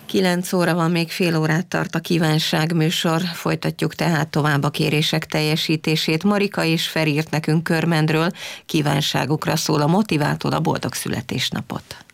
9 óra van, még fél órát tart a kívánság műsor. Folytatjuk tehát tovább a kérések teljesítését. Marika és Feri írt nekünk Körmendről, kívánságukra szól a motivától a boldog születésnapot.